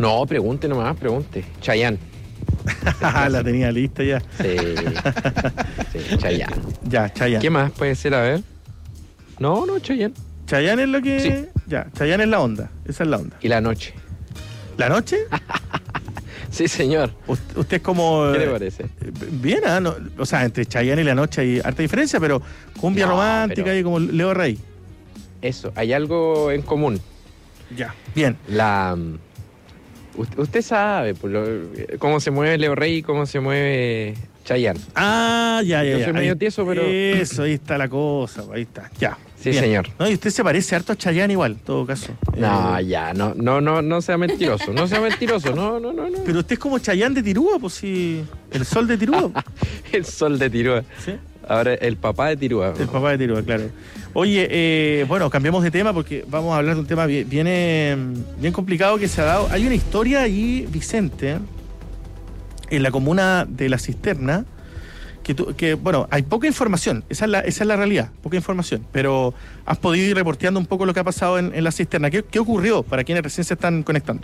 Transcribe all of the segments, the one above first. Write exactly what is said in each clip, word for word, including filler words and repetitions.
No, pregunte nomás, pregunte. Chayanne. La tenía lista ya. Sí, sí, Chayanne. Ya, Chayanne. ¿Qué más puede ser? A ver. No, no, Chayanne. Chayanne es lo que... Sí. Ya, Chayanne es la onda. Esa es la onda. Y la noche. ¿La noche? Sí, señor. Usted, usted es como... ¿Qué le parece? Bien, ¿ah? No, o sea, entre Chayanne y la noche hay harta diferencia, pero cumbia No, romántica pero- y como Leo Rey. Eso, hay algo en común. Ya. Bien. La... mm, Usted, usted sabe por lo- cómo se mueve Leo Rey y cómo se mueve Chayanne. Ah, ya, ya, Yo ya. soy medio Ahí- tieso, pero- Eso, ahí está la cosa, ahí está. Ya. Sí, Bien. señor. No, y usted se parece harto a Chayanne igual, en todo caso. No, Eh, ya, no, no, no, no sea mentiroso, no sea mentiroso, no, no, no, no. Pero usted es como Chayanne de Tirúa, pues sí. El sol de Tirúa. El sol de Tirúa. ¿Sí? Ahora, el papá de Tirúa. El papá de Tirúa, claro. Oye, eh, bueno, cambiamos de tema porque vamos a hablar de un tema bien, bien, eh, bien complicado que se ha dado. Hay una historia ahí, Vicente, en la comuna de La Cisterna, que, tú- que bueno, hay poca información, esa es, la, esa es la realidad, poca información, pero has podido ir reporteando un poco lo que ha pasado en, en La Cisterna. ¿Qué, qué ocurrió para quienes recién se están conectando?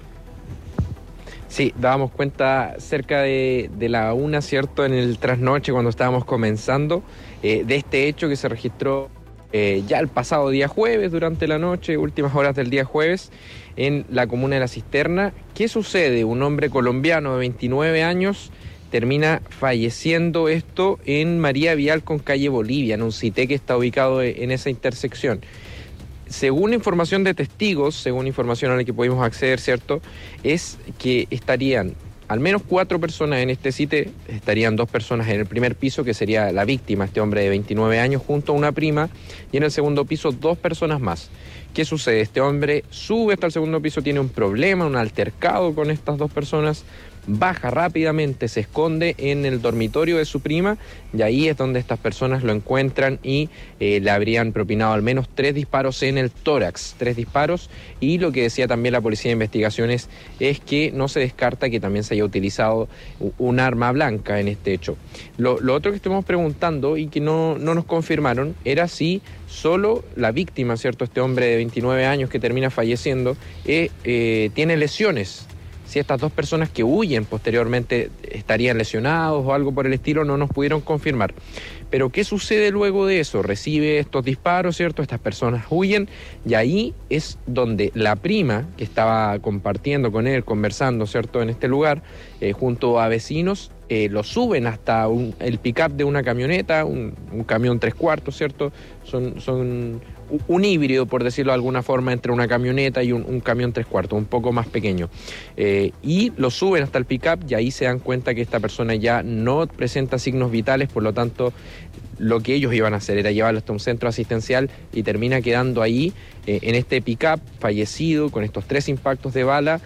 Sí, dábamos cuenta cerca de, de la una, ¿cierto? En el trasnoche, cuando estábamos comenzando, eh, de este hecho que se registró eh, ya el pasado día jueves, durante la noche, últimas horas del día jueves, en la comuna de La Cisterna. ¿Qué sucede? Un hombre colombiano de veintinueve años termina falleciendo, esto en María Vial con calle Bolivia, en un CITE que está ubicado en esa intersección. Según información de testigos, según información a la que pudimos acceder, ¿cierto? Es que estarían al menos cuatro personas en este sitio, estarían dos personas en el primer piso, que sería la víctima, este hombre de veintinueve años, junto a una prima, y en el segundo piso dos personas más. ¿Qué sucede? Este hombre sube hasta el segundo piso, tiene un problema, un altercado con estas dos personas, baja rápidamente, se esconde en el dormitorio de su prima, y ahí es donde estas personas lo encuentran y eh, le habrían propinado al menos tres disparos en el tórax, tres disparos, y lo que decía también la Policía de Investigaciones es que no se descarta que también se haya utilizado u- un arma blanca en este hecho. Lo, lo otro que estuvimos preguntando y que no, no nos confirmaron era si solo la víctima, ¿cierto? Este hombre de veintinueve años que termina falleciendo, eh, eh, tiene lesiones. Si estas dos personas que huyen posteriormente estarían lesionados o algo por el estilo, no nos pudieron confirmar. Pero ¿qué sucede luego de eso? Recibe estos disparos, ¿cierto? Estas personas huyen y ahí es donde la prima, que estaba compartiendo con él, conversando, ¿cierto? En este lugar, eh, junto a vecinos, eh, lo suben hasta un, el pick-up de una camioneta, un, un camión tres cuartos, ¿cierto? Son... son un híbrido, por decirlo de alguna forma, entre una camioneta y un, un camión tres cuartos, un poco más pequeño. Eh, y lo suben hasta el pick-up y ahí se dan cuenta que esta persona ya no presenta signos vitales, por lo tanto, lo que ellos iban a hacer era llevarlo hasta un centro asistencial y termina quedando ahí, eh, en este pick-up, fallecido, con estos tres impactos de bala,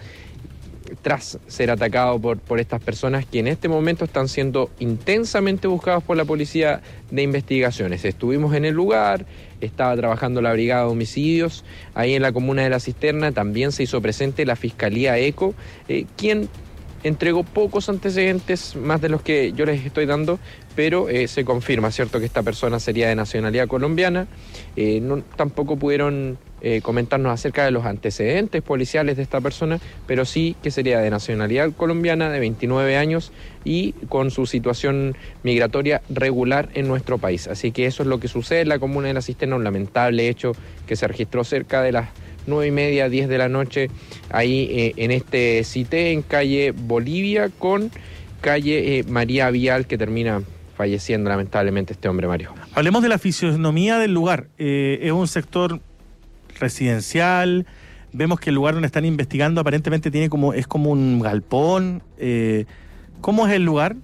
tras ser atacado por, por estas personas que en este momento están siendo intensamente buscados por la Policía de Investigaciones. Estuvimos en el lugar, estaba trabajando la Brigada de Homicidios, ahí en la comuna de La Cisterna también se hizo presente la Fiscalía ECO, eh, quien entregó pocos antecedentes, más de los que yo les estoy dando, pero eh, se confirma, ¿cierto?, que esta persona sería de nacionalidad colombiana. Eh, no, tampoco pudieron eh, comentarnos acerca de los antecedentes policiales de esta persona, pero sí que sería de nacionalidad colombiana, de veintinueve años y con su situación migratoria regular en nuestro país. Así que eso es lo que sucede en la comuna de La Cisterna, un lamentable hecho que se registró cerca de las nueve y media, diez de la noche, ahí eh, en este CITE, en calle Bolivia con calle eh, María Vial, que termina falleciendo lamentablemente este hombre, Mario. Hablemos de la fisionomía del lugar. Eh, es un sector residencial. Vemos que el lugar donde están investigando aparentemente tiene como es como un galpón. Eh, ¿Cómo es el lugar?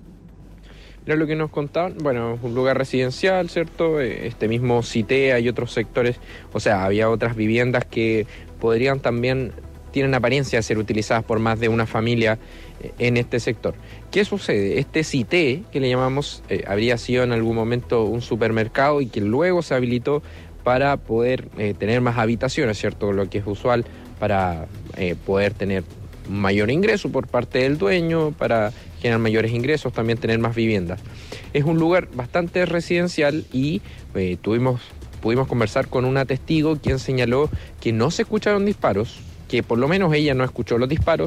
Era lo que nos contaban, bueno, es un lugar residencial, ¿cierto? Este mismo CITE, hay otros sectores, o sea, había otras viviendas que podrían también, tienen apariencia de ser utilizadas por más de una familia en este sector. ¿Qué sucede? Este CITE, que le llamamos, eh, habría sido en algún momento un supermercado y que luego se habilitó para poder eh, tener más habitaciones, ¿cierto? Lo que es usual para eh, poder tener mayor ingreso por parte del dueño, para generar mayores ingresos, también tener más viviendas. Es un lugar bastante residencial y eh, tuvimos, pudimos conversar con una testigo quien señaló que no se escucharon disparos, que por lo menos ella no escuchó los disparos,